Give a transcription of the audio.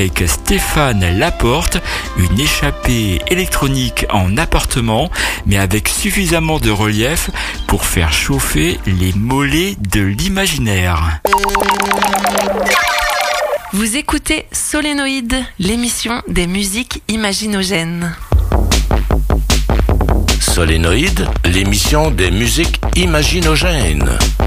avec Stéphane Laporte, une échappée électronique en appartement, mais avec suffisamment de relief pour faire chauffer les mollets de l'imaginaire. Vous écoutez Solénoïde, l'émission des musiques imaginogènes. Solénoïde, l'émission des musiques imaginogènes.